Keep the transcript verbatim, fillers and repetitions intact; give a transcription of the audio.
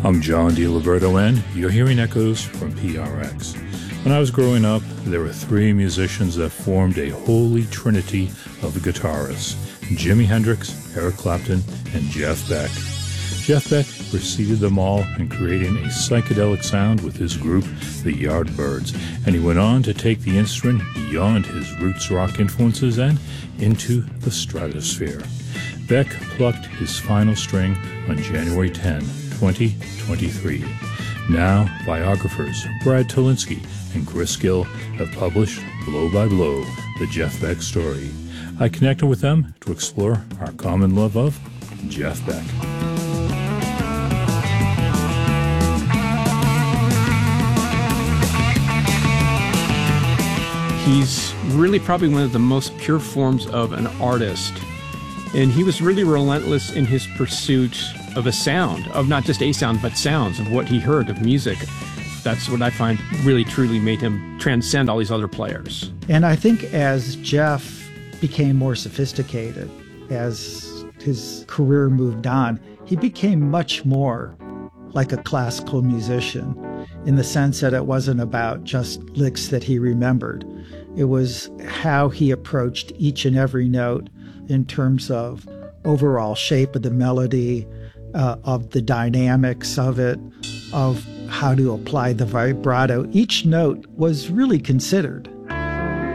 I'm John DiLiberto, and you're hearing echoes from P R X. When I was growing up, there were three musicians that formed a holy trinity of guitarists: Jimi Hendrix, Eric Clapton, and Jeff Beck. Jeff Beck preceded them all in creating a psychedelic sound with his group, the Yardbirds, and he went on to take the instrument beyond his roots rock influences and into the stratosphere. Beck plucked his final string on January tenth, twenty twenty-three. Now, biographers Brad Tolinski and Chris Gill have published Blow by Blow, the Jeff Beck story. I connected with them to explore our common love of Jeff Beck. He's really probably one of the most pure forms of an artist. And he was really relentless in his pursuit of a sound, of not just a sound, but sounds of what he heard, of music. That's what I find really truly made him transcend all these other players. And I think as Jeff became more sophisticated, as his career moved on, he became much more like a classical musician in the sense that it wasn't about just licks that he remembered. It was how he approached each and every note in terms of overall shape of the melody, uh, of the dynamics of it, of how to apply the vibrato. Each note was really considered.